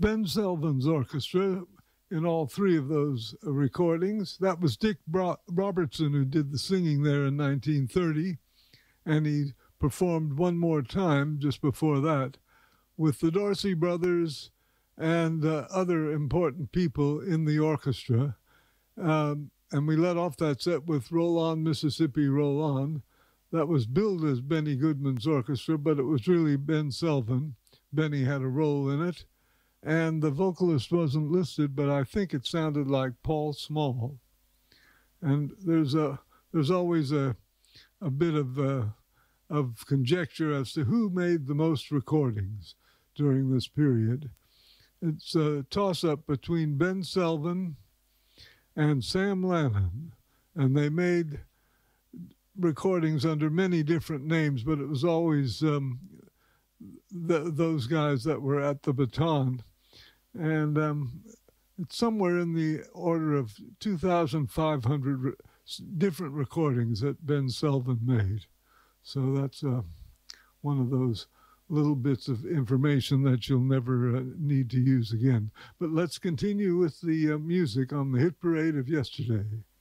Ben Selvins Orchestra in all three of those recordings. That was Dick Robertson who did the singing there in 1930, and he performed one more time just before that with the Dorsey brothers and other important people in the orchestra. And we let off that set with Roll On, Mississippi, Roll On. That was billed as Benny Goodman's orchestra, but it was really Ben Selvin. Benny had a role in it. And the vocalist wasn't listed, but I think it sounded like Paul Small. And there's always a bit of conjecture as to who made the most recordings during this period. It's a toss-up between Ben Selvin and Sam Lannon, and they made recordings under many different names, but it was always those guys that were at the baton. And it's somewhere in the order of 2,500 different recordings that Ben Selvin made. So that's one of those little bits of information that you'll never need to use again. But let's continue with the music on the hit parade of yesterday.